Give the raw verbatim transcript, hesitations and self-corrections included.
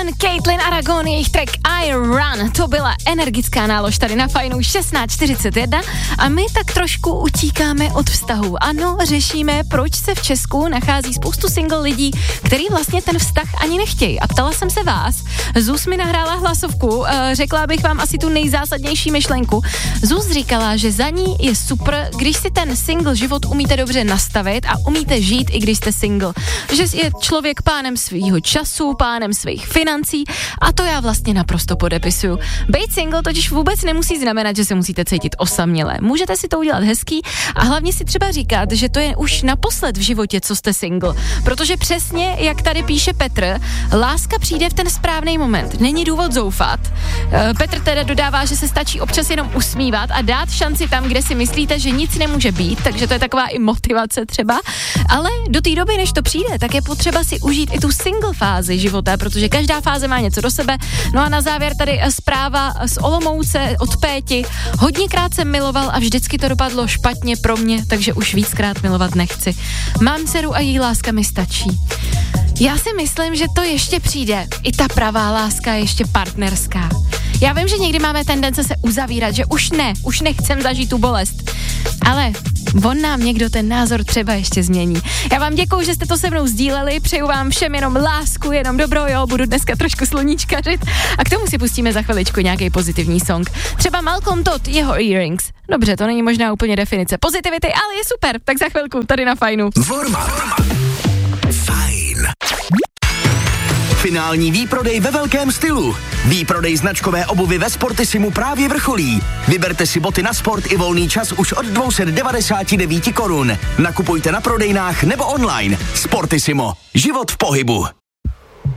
One, Caitlin Aragon, jejich track I Run. To byla energická nálož tady na Fajnu šestnáct čtyřicet jedna a my tak trošku utíkáme od vztahu. Ano, řešíme, proč se v Česku nachází spoustu single lidí, který vlastně ten vztah ani nechtějí. A ptala jsem se vás. Zuz mi nahrála hlasovku, řekla bych vám asi tu nejzásadnější myšlenku. Zuz říkala, že za ní je super, když si ten single život umíte dobře nastavit a umíte žít, i když jste single. Že je člověk pánem svýho času, pánem svých financí a to já vlastně naprosto podepisuju. Být single totiž vůbec nemusí znamenat, že se musíte cítit osaměle. Můžete si to udělat hezký a hlavně si třeba říkat, že to je už naposled v životě, co jste single. Protože přesně, jak tady píše Petr, láska přijde v ten správný moment. Není důvod zoufat. Petr teda dodává, že se stačí občas jenom usmívat a dát šanci tam, kde si myslíte, že nic nemůže být, takže to je taková i motivace třeba. Ale do té doby, než to přijde, tak je potřeba si užít i tu single fázi života, protože každá fáze má něco do sebe. No a na závěr tady zpráva z Olomouce od Péti. Hodněkrát jsem miloval a vždycky to dopadlo špatně pro mě, takže už víckrát milovat nechci. Mám dceru a její láska mi stačí. Já si myslím, že to ještě přijde. I ta pravá láska je ještě partnerská. Já vím, že někdy máme tendence se uzavírat, že už ne, už nechcem zažít tu bolest. Ale on nám někdo ten názor třeba ještě změní. Já vám děkuju, že jste to se mnou sdíleli, přeju vám všem jenom lásku, jenom dobro, jo, budu dneska trošku sluníčkařit a k tomu si pustíme za chviličku nějaký pozitivní song. Třeba Malcolm Todd, jeho Earrings. Dobře, to není možná úplně definice pozitivity, ale je super, tak za chvilku tady na Fajnu. Forma. Fajn. Finální výprodej ve velkém stylu. Výprodej značkové obuvy ve Sportissimu právě vrcholí. Vyberte si boty na sport i volný čas už od dvě stě devadesát devět korun. Nakupujte na prodejnách nebo online. Sportissimo. Život v pohybu.